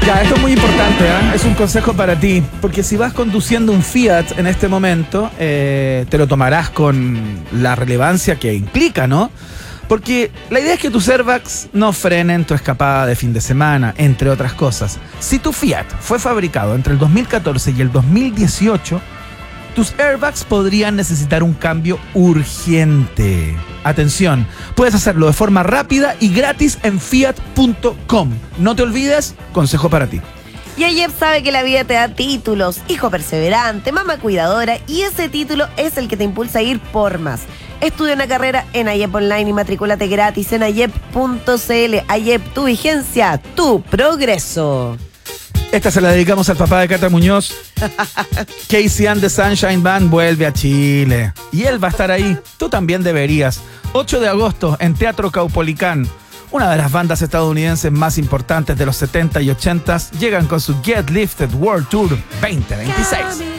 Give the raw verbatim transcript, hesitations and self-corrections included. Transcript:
Ya, esto es muy importante, ¿eh? Es un consejo para ti, porque si vas conduciendo un Fiat en este momento, eh, te lo tomarás con la relevancia que implica, ¿no? Porque la idea es que tus airbags no frenen tu escapada de fin de semana, entre otras cosas. Si tu Fiat fue fabricado entre el dos mil catorce y el dos mil dieciocho, tus airbags podrían necesitar un cambio urgente. Atención, puedes hacerlo de forma rápida y gratis en fiat punto com. No te olvides, consejo para ti. Y AYEP sabe que la vida te da títulos, hijo perseverante, mamá cuidadora, y ese título es el que te impulsa a ir por más. Estudia una carrera en AYEP Online y matrículate gratis en ayep punto cl. AYEP, tu vigencia, tu progreso. Esta se la dedicamos al papá de Cata Muñoz. Casey and the Sunshine Band vuelve a Chile. Y él va a estar ahí. Tú también deberías. ocho de agosto en Teatro Caupolicán. Una de las bandas estadounidenses más importantes de los setenta y ochenta llegan con su Get Lifted World Tour veinte veintiséis.